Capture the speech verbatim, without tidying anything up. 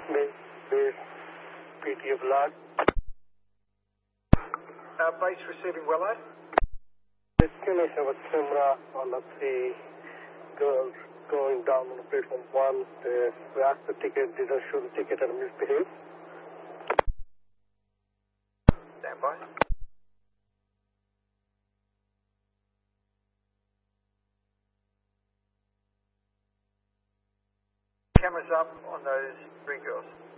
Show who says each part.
Speaker 1: Base, base, P T of large.
Speaker 2: Uh, base receiving Willow.
Speaker 1: Destination was camera on the three girls going down on the platform one. They asked the ticket, didn't show the ticket and misbehaved.
Speaker 2: Stand by. Cameras up on those three girls.